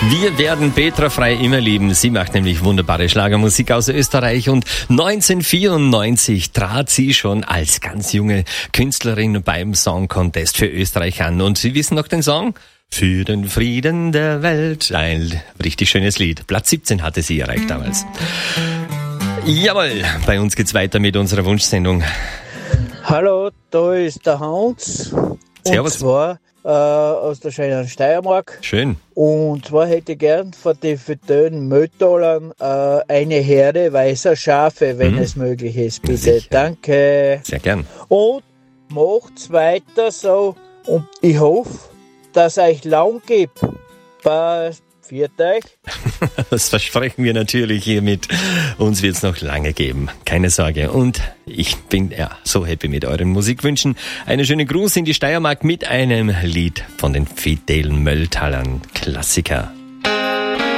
Wir werden Petra Frey immer lieben. Sie macht nämlich wunderbare Schlagermusik aus Österreich und 1994 trat sie schon als ganz junge Künstlerin beim Song Contest für Österreich an. Und Sie wissen noch den Song? Für den Frieden der Welt. Ein richtig schönes Lied. Platz 17 hatte sie erreicht damals. Jawohl, bei uns geht's weiter mit unserer Wunschsendung. Hallo, da ist der Hans. Servus. Und zwar aus der schönen Steiermark. Schön. Und zwar hätte ich gern von den Fidelen Mülltalern eine Herde weißer Schafe, wenn es möglich ist. Bitte, Sicher. danke. Sehr gern. Und macht's weiter so. Und ich hoffe, dass euch lang gibt. Passt. Viert euch. Das versprechen wir natürlich hiermit. Uns wird's noch lange geben. Keine Sorge. Und ich bin so happy mit euren Musikwünschen. Einen schönen Gruß in die Steiermark mit einem Lied von den Fidelen Mülltalern. Klassiker.